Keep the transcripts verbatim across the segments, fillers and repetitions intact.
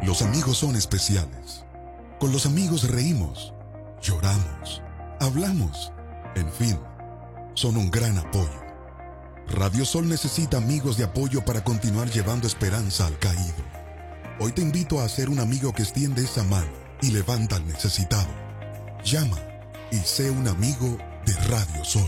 Los amigos son especiales. Con los amigos reímos, lloramos, hablamos, en fin, son un gran apoyo. Radio Sol necesita amigos de apoyo para continuar llevando esperanza al caído. Hoy te invito a ser un amigo que extiende esa mano y levanta al necesitado. Llama y sé un amigo de Radio Sol.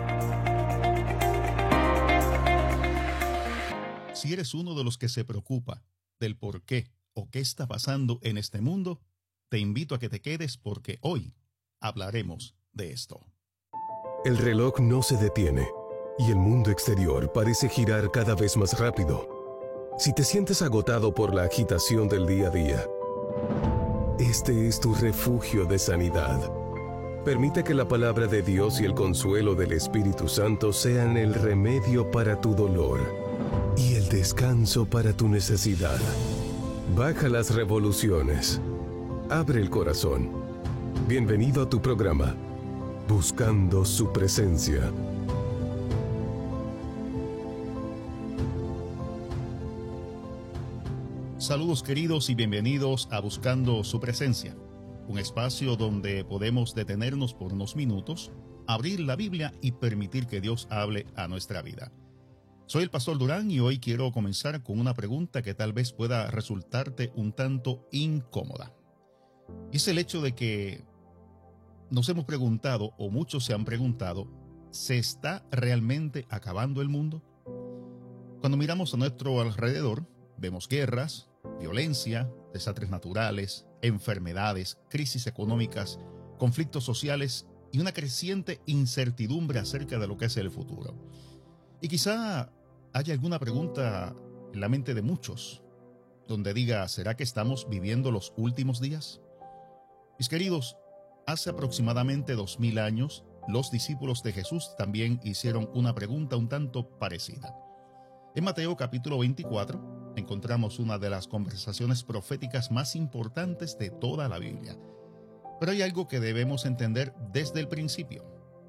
Si eres uno de los que se preocupa del por qué o qué está pasando en este mundo, te invito a que te quedes porque hoy hablaremos de esto. El reloj no se detiene y el mundo exterior parece girar cada vez más rápido. Si te sientes agotado por la agitación del día a día, este es tu refugio de sanidad. Permite que la palabra de Dios y el consuelo del Espíritu Santo sean el remedio para tu dolor y el descanso para tu necesidad. Baja las revoluciones. Abre el corazón. Bienvenido a tu programa, Buscando su Presencia. Saludos queridos y bienvenidos a Buscando su Presencia, un espacio donde podemos detenernos por unos minutos, abrir la Biblia y permitir que Dios hable a nuestra vida. Soy el Pastor Durán y hoy quiero comenzar con una pregunta que tal vez pueda resultarte un tanto incómoda. Y es el hecho de que nos hemos preguntado, o muchos se han preguntado, ¿se está realmente acabando el mundo? Cuando miramos a nuestro alrededor, vemos guerras, violencia, desastres naturales, enfermedades, crisis económicas, conflictos sociales y una creciente incertidumbre acerca de lo que es el futuro. Y quizá haya alguna pregunta en la mente de muchos, donde diga, ¿será que estamos viviendo los últimos días? Mis queridos, hace aproximadamente dos mil años, los discípulos de Jesús también hicieron una pregunta un tanto parecida. En Mateo capítulo veinticuatro, encontramos una de las conversaciones proféticas más importantes de toda la Biblia. Pero hay algo que debemos entender desde el principio.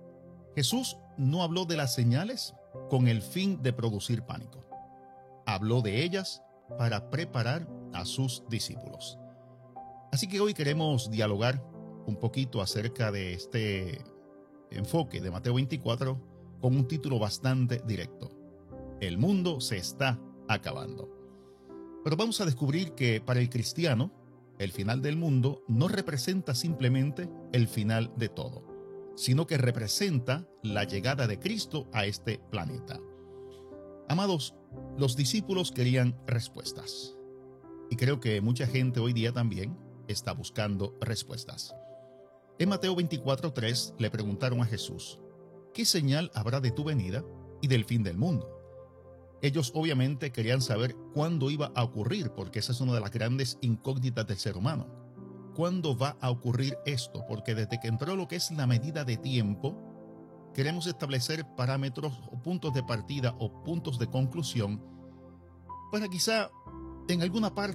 Jesús no habló de las señales con el fin de producir pánico. Habló de ellas para preparar a sus discípulos. Así que hoy queremos dialogar un poquito acerca de este enfoque de Mateo veinticuatro con un título bastante directo. El mundo se está acabando. Pero vamos a descubrir que para el cristiano, el final del mundo no representa simplemente el final de todo, sino que representa la llegada de Cristo a este planeta. Amados, los discípulos querían respuestas. Y creo que mucha gente hoy día también está buscando respuestas. En Mateo veinticuatro tres le preguntaron a Jesús, ¿qué señal habrá de tu venida y del fin del mundo? Ellos obviamente querían saber cuándo iba a ocurrir, porque esa es una de las grandes incógnitas del ser humano. ¿Cuándo va a ocurrir esto? Porque desde que entró lo que es la medida de tiempo, queremos establecer parámetros o puntos de partida o puntos de conclusión para quizá en alguna parte